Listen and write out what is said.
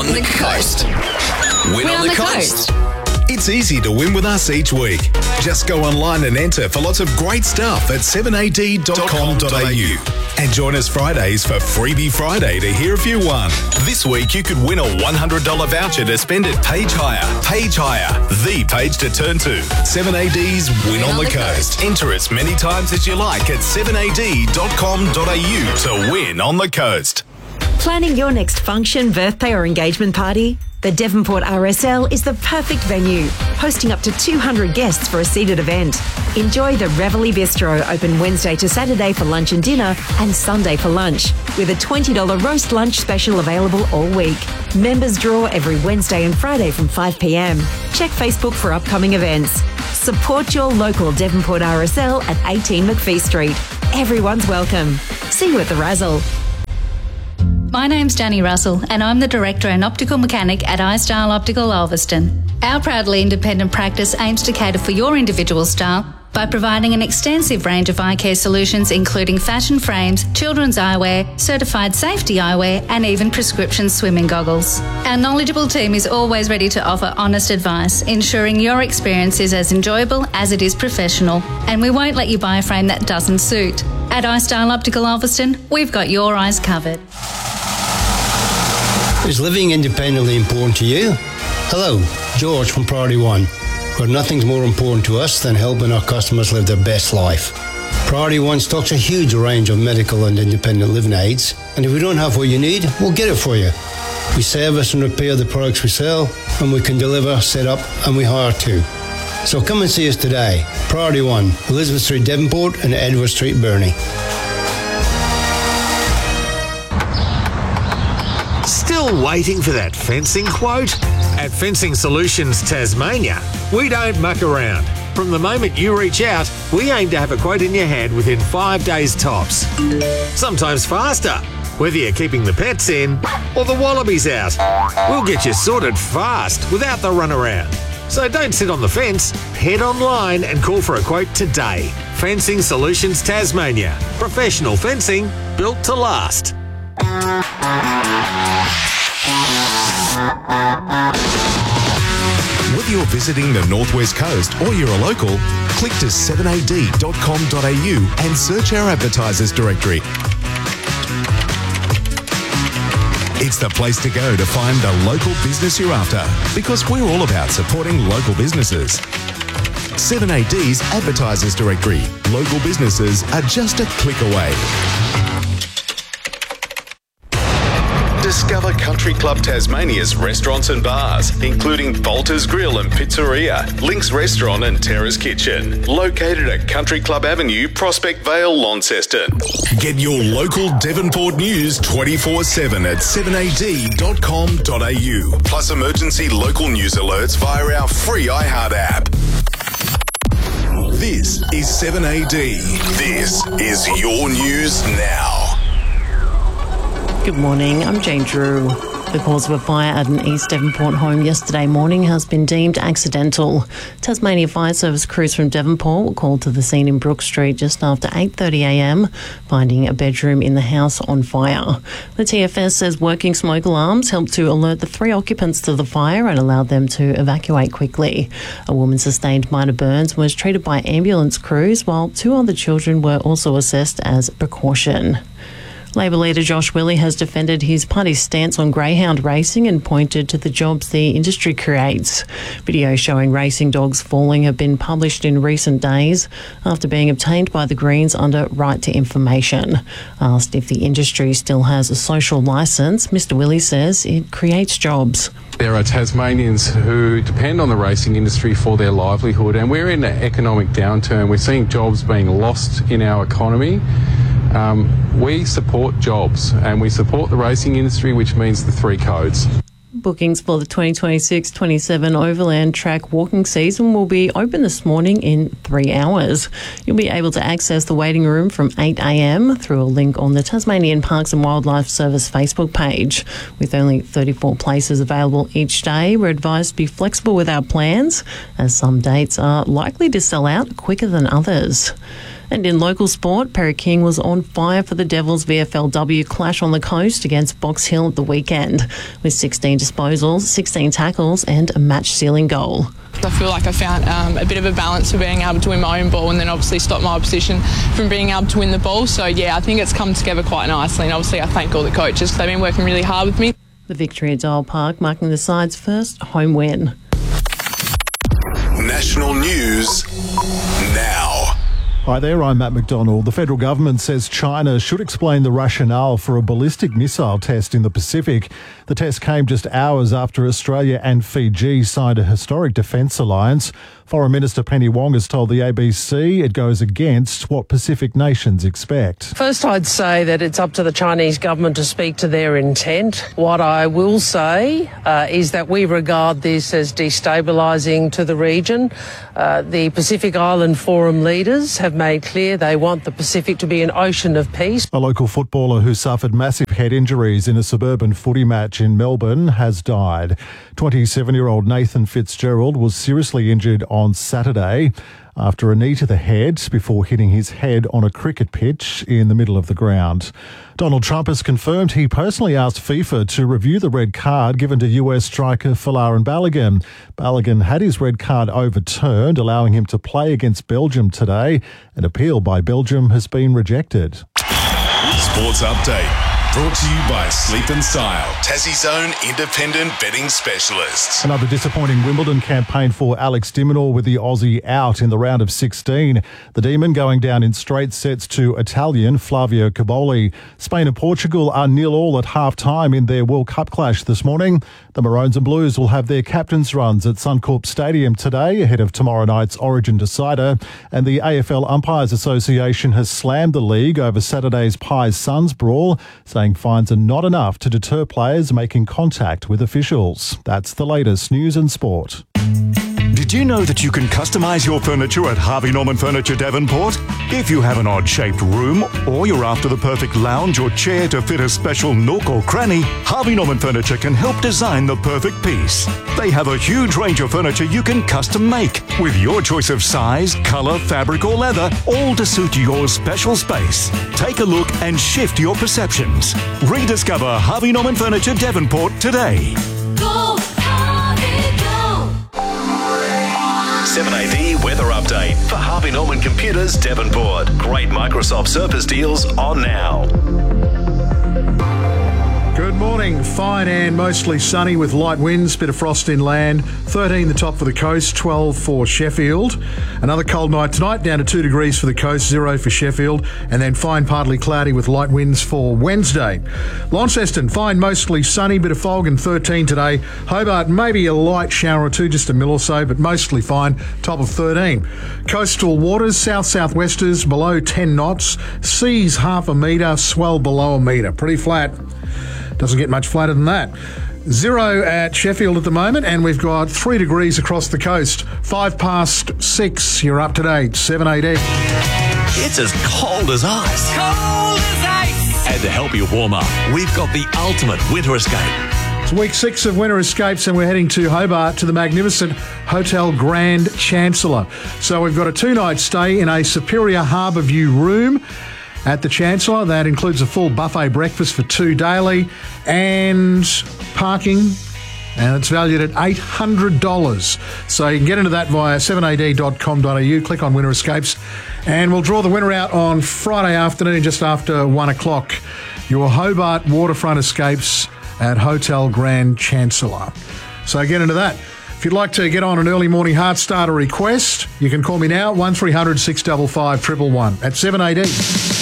the coast. Win on the coast. It's easy to win with us each week. Just go online and enter for lots of great stuff at 7ad.com.au. And join us Fridays for Freebie Friday to hear if you won. This week you could win a $100 voucher to spend at Page Hire. Page Hire, the page to turn to. 7AD's Win on the Coast. Enter as many times as you like at 7ad.com.au to win on the coast. Planning your next function, birthday or engagement party? The Devonport RSL is the perfect venue, hosting up to 200 guests for a seated event. Enjoy the Reveille Bistro, open Wednesday to Saturday for lunch and dinner and Sunday for lunch, with a $20 roast lunch special available all week. Members draw every Wednesday and Friday from 5 p.m. Check Facebook for upcoming events. Support your local Devonport RSL at 18 McPhee Street. Everyone's welcome. See you at the Razzle. My name's Danny Russell and I'm the Director and Optical Mechanic at iStyle Optical Ulverston. Our proudly independent practice aims to cater for your individual style by providing an extensive range of eye care solutions including fashion frames, children's eyewear, certified safety eyewear and even prescription swimming goggles. Our knowledgeable team is always ready to offer honest advice, ensuring your experience is as enjoyable as it is professional, and we won't let you buy a frame that doesn't suit. At iStyle Optical Ulverston, we've got your eyes covered. Is living independently important to you? Hello, George from Priority One, where nothing's more important to us than helping our customers live their best life. Priority One stocks a huge range of medical and independent living aids, and if we don't have what you need, we'll get it for you. We service and repair the products we sell, and we can deliver, set up, and we hire too. So come and see us today. Priority One, Elizabeth Street, Devonport, and Edward Street, Burnie. Still waiting for that fencing quote? At Fencing Solutions Tasmania, we don't muck around. From the moment you reach out, we aim to have a quote in your hand within 5 days tops. Sometimes faster, whether you're keeping the pets in or the wallabies out. We'll get you sorted fast without the runaround. So don't sit on the fence, head online and call for a quote today. Fencing Solutions Tasmania. Professional fencing built to last. Whether you're visiting the Northwest Coast or you're a local, click to 7ad.com.au and search our advertisers directory. It's the place to go to find the local business you're after, because we're all about supporting local businesses. 7AD's advertisers directory. Local businesses are just a click away. Discover Country Club Tasmania's restaurants and bars, including Bolter's Grill and Pizzeria, Link's Restaurant and Terrace Kitchen, located at Country Club Avenue, Prospect Vale, Launceston. Get your local Devonport news 24/7 at 7ad.com.au, plus emergency local news alerts via our free iHeart app. This is 7AD. This is your news now. Good morning, I'm Jane Drew. The cause of a fire at an East Devonport home yesterday morning has been deemed accidental. Tasmania Fire Service crews from Devonport were called to the scene in Brook Street just after 8:30am, finding a bedroom in the house on fire. The TFS says working smoke alarms helped to alert the 3 occupants to the fire and allowed them to evacuate quickly. A woman sustained minor burns and was treated by ambulance crews, while 2 other children were also assessed as precaution. Labor leader Josh Willey has defended his party's stance on greyhound racing and pointed to the jobs the industry creates. Videos showing racing dogs falling have been published in recent days after being obtained by the Greens under right to information. Asked if the industry still has a social licence, Mr Willey says it creates jobs. There are Tasmanians who depend on the racing industry for their livelihood, and we're in an economic downturn. We're seeing jobs being lost in our economy. We support jobs and we support the racing industry, which means the 3 codes. Bookings for the 2026-27 Overland Track walking season will be open this morning in 3 hours. You'll be able to access the waiting room from 8am through a link on the Tasmanian Parks and Wildlife Service Facebook page. With only 34 places available each day, we're advised to be flexible with our plans, as some dates are likely to sell out quicker than others. And in local sport, Perry King was on fire for the Devils VFLW clash on the coast against Box Hill at the weekend, with 16 disposals, 16 tackles and a match-sealing goal. I feel like I found a bit of a balance for being able to win my own ball and then obviously stop my opposition from being able to win the ball. So, yeah, I think it's come together quite nicely, and obviously I thank all the coaches because they've been working really hard with me. The victory at Dial Park marking the side's first home win. National news now. Hi there, I'm Matt McDonald. The federal government says China should explain the rationale for a ballistic missile test in the Pacific. The test came just hours after Australia and Fiji signed a historic defence alliance. Foreign Minister Penny Wong has told the ABC it goes against what Pacific nations expect. First, I'd say that it's up to the Chinese government to speak to their intent. What I will say is that we regard this as destabilising to the region. The Pacific Island Forum leaders have made clear they want the Pacific to be an ocean of peace. A local footballer who suffered massive head injuries in a suburban footy match in Melbourne has died. 27-year-old Nathan Fitzgerald was seriously injured on Saturday after a knee to the head before hitting his head on a cricket pitch in the middle of the ground. Donald Trump has confirmed he personally asked FIFA to review the red card given to US striker Folarin Balogun. Balogun had his red card overturned, allowing him to play against Belgium today. An appeal by Belgium has been rejected. Sports Update. Brought to you by Sleep and Style, Tassie's own independent betting specialists. Another disappointing Wimbledon campaign for Alex de Minaur with the Aussie out in the round of 16. The Demon going down in straight sets to Italian Flavio Caboli. Spain and Portugal are 0-0 at half-time in their World Cup clash this morning. The Maroons and Blues will have their captain's runs at Suncorp Stadium today ahead of tomorrow night's Origin decider. And the AFL Umpires Association has slammed the league over Saturday's Pies-Suns brawl, saying fines are not enough to deter players making contact with officials. That's the latest news and sport. Did you know that you can customise your furniture at Harvey Norman Furniture Devonport? If you have an odd-shaped room or you're after the perfect lounge or chair to fit a special nook or cranny, Harvey Norman Furniture can help design the perfect piece. They have a huge range of furniture you can custom make with your choice of size, colour, fabric or leather, all to suit your special space. Take a look and shift your perceptions. Rediscover Harvey Norman Furniture Devonport today. Go, Harvey, go! 7AD Weather Update for Harvey Norman Computers Devonport. Great Microsoft Surface deals on now. Good morning. Fine and mostly sunny with light winds, bit of frost inland. 13 the top for the coast, 12 for Sheffield. Another cold night tonight, down to 2 degrees for the coast, 0 for Sheffield. And then fine, partly cloudy with light winds for Wednesday. Launceston, fine, mostly sunny, bit of fog and 13 today. Hobart, maybe a light shower or two, just a mill or so, but mostly fine, top of 13. Coastal waters, south-southwesters, below 10 knots. Seas half a metre, swell below a metre. Pretty flat. Doesn't get much flatter than that. 0 at Sheffield at the moment, and we've got 3 degrees across the coast. 5 past 6, you're up to date. 7AD. It's as cold as ice. Cold as ice! And to help you warm up, we've got the ultimate winter escape. It's week 6 of Winter Escapes, and we're heading to Hobart to the magnificent Hotel Grand Chancellor. So we've got a 2-night stay in a Superior Harbour View room at the Chancellor. That includes a full buffet breakfast for 2 daily and parking, and it's valued at $800. So you can get into that via 7ad.com.au, click on Winter Escapes, and we'll draw the winner out on Friday afternoon just after 1 o'clock. Your Hobart waterfront escapes at Hotel Grand Chancellor. So get into that. If you'd like to get on an early morning heart starter request, you can call me now, 1300 655 111 at 7AD.